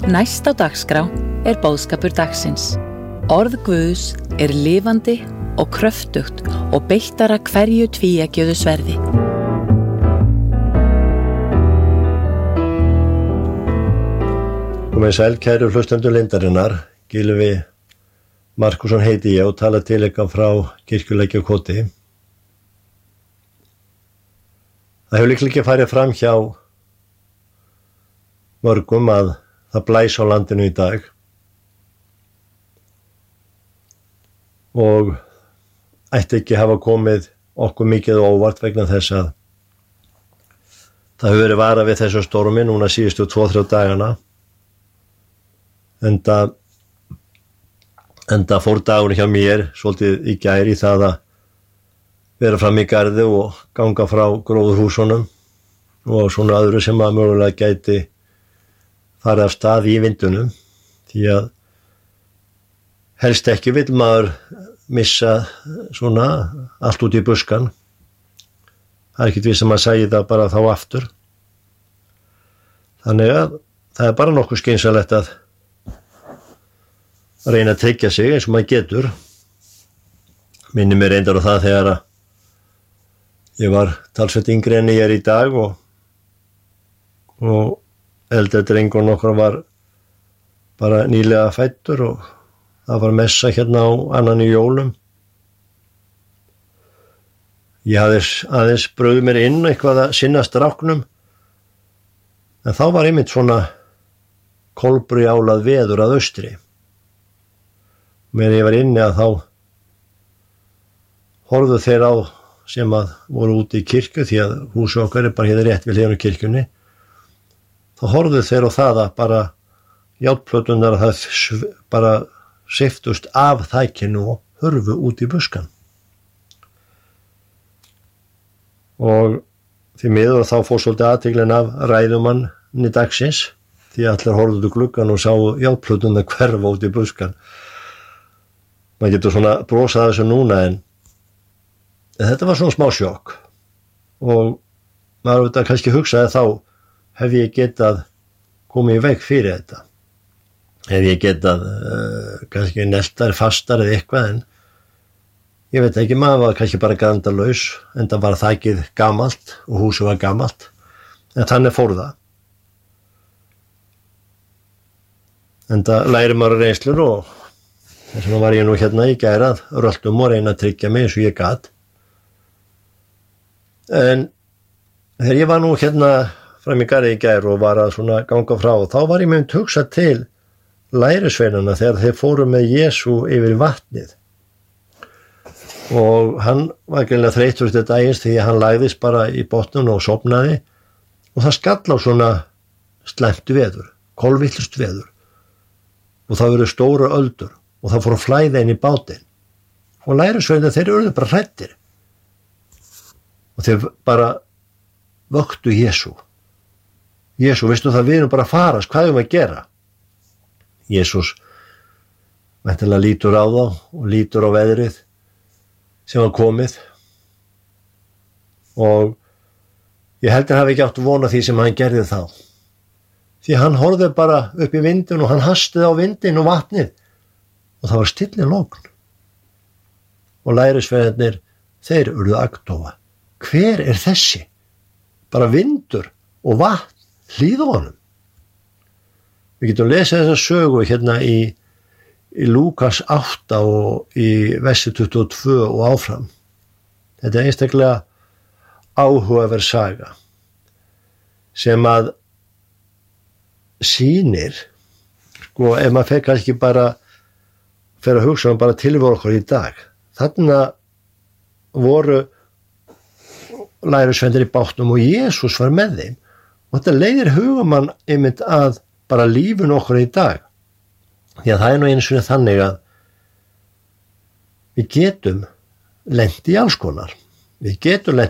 Næst á dagskrá boðskapur dagsins. Orð Guðs lifandi og kröftugt og beittara hverju tvíeggjuðu sverði. Komið sæl kæru hlustendur Lindarinnar, Gylfi Markusson heiti ég og tala til ykkar frá Kirkjulækjarkoti. Það hefur líklega ekki farið fram hjá mörgum að það blæs á landinu í dag og ætti ekki hafa komið okkur mikið óvart vegna þess að það hefur verið varað við þessu stormi núna síðustu 2-3 dagana enda fór dagurinn hjá mér svolítið í gær í það að vera fram í garði og ganga frá gróðurhúsunum og svona öðru sem að mögulega gæti farið af stað í vindunum því að helst ekki vill maður missa svona allt út í buskan. Það ekkert við sem að segja það bara þá aftur. Þannig að það bara nokkuð skynsamlegt að reyna að tryggja sig eins og maður getur. Minni mér reyndar á það þegar að ég var talsvert yngri en ég í dag og eldri drengur nokkur var bara nýlega fæddur og það var messa hérna á annan í jólum. Ég hafði aðeins brugðið mér inn eitthvað að sinna stráknum en þá var einmitt svona kolbrjálað veður að austri. Meðan ég var inni að þá horfðu þeir á sem að voru úti í kirkju því að húsið okkar bara hérna rétt við hliðina á kirkjunni. Þá horfðu þeir á það að bara járnplöturnar að það bara seyftust af þækinu og hurfu út í buskan. Og því miður þá fór svolítið athygli af ræðumanni dagsins því allir horfðu út gluggann og sáu járnplöturnar hverfa út í buskan. Maður getur svona brosað þessu núna en þetta var svona smá sjokk og maður veit að kannski hugsaði þá hef ég getað komið í veg fyrir þetta. Hef ég getað kannski neltar fastar eða eitthvað en ég veit ekki, maður var kannski bara grandalaus en það var þakið gamalt og húsið var gamalt en þannig fór það. En það læri maður reynslur og þess vegna var ég nú hérna í gær að röltum og reyna að tryggja mig eins og ég gat. En þegar ég var nú hérna fram í garði í gær og var að svona ganga frá og þá var ég mynd hugsa til lærisveinana þegar þeir fóru með Jesú yfir vatnið og hann var greinilega þreyttur eftir dagins því hann lagðist bara í botnun og sofnaði og það skall á svona slæmt veður, kolvillust veður og það voru stóra öldur og það fór að flæða inn í bátinn og lærisveinarnir þeir urðu bara hræddir og þeir bara vöktu Jesú. Jesú, veistu það, við erum bara að farast, hvað erum við að gera? Jesús væntanlega lítur á þá og lítur á veðrið sem var komið og ég held að hafi ekki átt vona því sem hann gerði þá. Því hann horfði bara upp í vindin og hann hastið á vindin og vatnið og það var stilli logn. Og lærisveinarnir, þeir urðu agndofa. Hver þessi? Bara vindur og vatn hlýða honum. Við getum lesið þessa sögu hérna í Lúkas 8 og í versi 22 og áfram. Þetta einstaklega áhugaverð saga sem að sýnir, sko, ef maður fer kannski bara fer að hugsa bara tilvör okkur í dag. Þarna voru lærisveinarnir í bátnum og Jesús var með þeim og þetta leiðir hugamann einmitt að bara lífinu okkur í dag því að það nú einu sinni þannig að við getum lent í alls konar við getum lent